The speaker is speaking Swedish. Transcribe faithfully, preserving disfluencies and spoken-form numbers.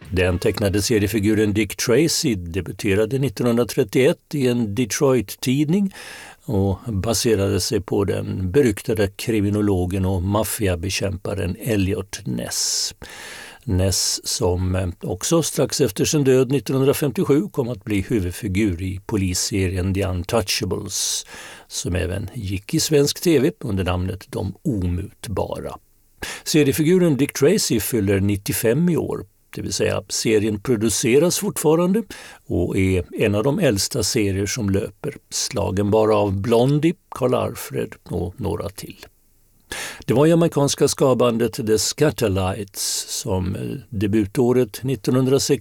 Den tecknade seriefiguren Dick Tracy debuterade nittonhundratrettioett i en Detroit-tidning och baserade sig på den beryktade kriminologen och maffiabekämparen Elliot Ness. Ness som också strax efter sin död nittonhundrafemtiosju kom att bli huvudfigur i polisserien The Untouchables, som även gick i svensk tv under namnet De Omutbara. Seriefiguren Dick Tracy fyller nittiofem i år, det vill säga serien produceras fortfarande och är en av de äldsta serier som löper, slagen bara av Blondie, Karl Alfred och några till. Det var jamaicanska skabandet The Scatterlights som debutåret nittonhundrasextio